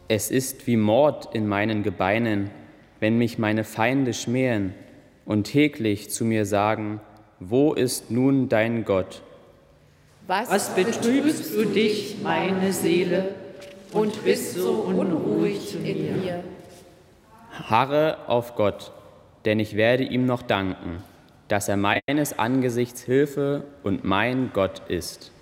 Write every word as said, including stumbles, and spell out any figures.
Es ist wie Mord in meinen Gebeinen, wenn mich meine Feinde schmähen und täglich zu mir sagen, wo ist nun dein Gott? Was, Was betrübst du dich, meine Seele, und bist so unruhig in mir? Harre auf Gott, denn ich werde ihm noch danken, dass er meines Angesichts Hilfe und mein Gott ist.